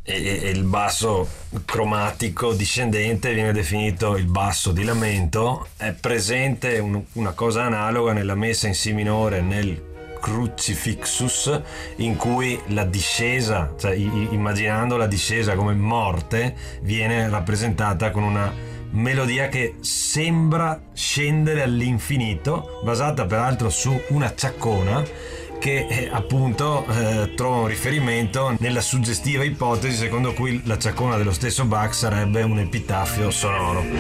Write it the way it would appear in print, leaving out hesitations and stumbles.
e il basso cromatico discendente viene definito il basso di lamento. È presente una cosa analoga nella messa in si minore nel Crucifixus, in cui la discesa, cioè immaginando la discesa come morte, viene rappresentata con una melodia che sembra scendere all'infinito, basata peraltro su una ciaccona che appunto trova un riferimento nella suggestiva ipotesi secondo cui la ciaccona dello stesso Bach sarebbe un epitaffio sonoro.